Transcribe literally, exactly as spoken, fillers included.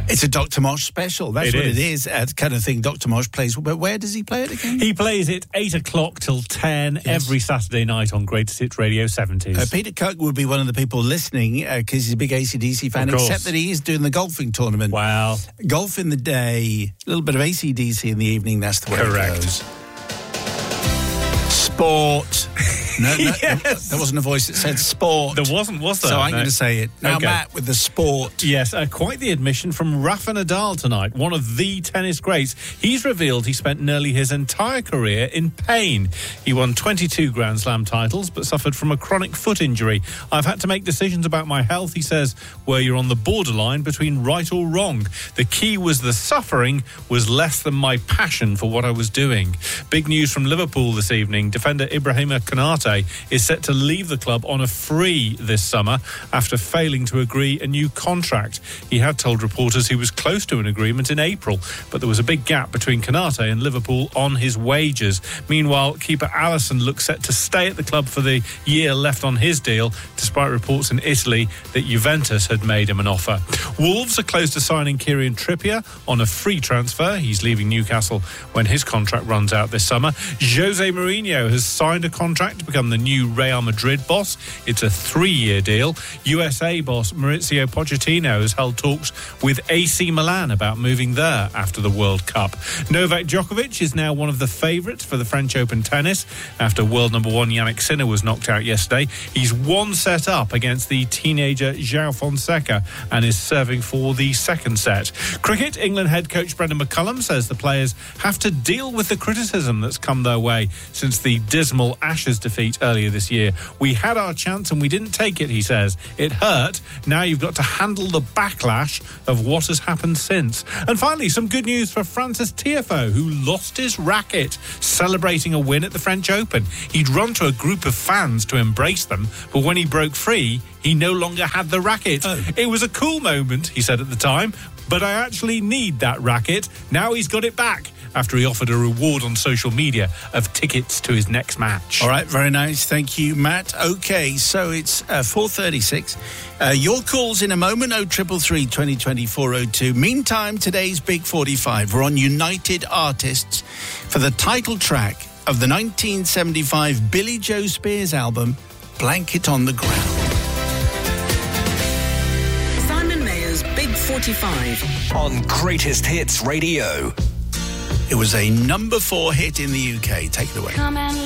It's a Doctor Mosh special. That's It what is. it is. Uh, the kind of thing Doctor Mosh plays. But where does he play it again? He plays it eight o'clock till ten Yes. every Saturday night on Greatest Hits Radio seventies. Uh, Peter Cook would be one of the people listening because he's a big A C D C fan, Of course. except that he is doing the golfing tournament. Wow. Golf in the day, a little bit of A C D C in the evening. That's the way Correct. it goes. Sport. No, no, Yes. there wasn't a voice that said sport. There wasn't, was there? So I'm No. going to say it. Now, Okay. Matt, with the sport. Yes, uh, quite the admission from Rafa Nadal tonight, one of the tennis greats. He's revealed he spent nearly his entire career in pain. He won twenty-two Grand Slam titles, but suffered from a chronic foot injury. I've had to make decisions about my health, he says, where you're on the borderline between right or wrong. The key was the suffering was less than my passion for what I was doing. Big news from Liverpool this evening. Defender Ibrahima Konate is set to leave the club on a free this summer after failing to agree a new contract. He had told reporters he was close to an agreement in April, but there was a big gap between Konate and Liverpool on his wages. Meanwhile, keeper Alisson looks set to stay at the club for the year left on his deal, despite reports in Italy that Juventus had made him an offer. Wolves are close to signing Kieran Trippier on a free transfer. He's leaving Newcastle when his contract runs out this summer. Jose Mourinho has signed a contract to become the new Real Madrid boss. It's a three-year deal. U S A boss Mauricio Pochettino has held talks with A C Milan about moving there after the World Cup. Novak Djokovic is now one of the favourites for the French Open tennis after world number one Yannick Sinner was knocked out yesterday. He's one set up against the teenager João Fonseca and is serving for the second set. Cricket, England head coach Brendan McCullum says the players have to deal with the criticism that's come their way since the dismal Ashes defeat earlier this year. We had our chance and we didn't take it, he says. It hurt. Now you've got to handle the backlash of what has happened since. And finally, some good news for Francis Tiafoe, who lost his racket celebrating a win at the French Open. He'd run to a group of fans to embrace them, but when he broke free, he no longer had the racket. Oh. It was a cool moment, he said at the time, but I actually need that racket. Now he's got it back after he offered a reward on social media of tickets to his next match. All right, very nice. Thank you, Matt. Okay, so it's uh, four thirty-six. Uh, your calls in a moment, oh triple three, twenty twenty, four oh two. Meantime, today's Big forty-five. We're on United Artists for the title track of the nineteen seventy-five Billy Joe Spears album, Blanket on the Ground. Simon Mayer's Big forty-five. On Greatest Hits Radio. It was a number four hit in the U K. Take it away. Come and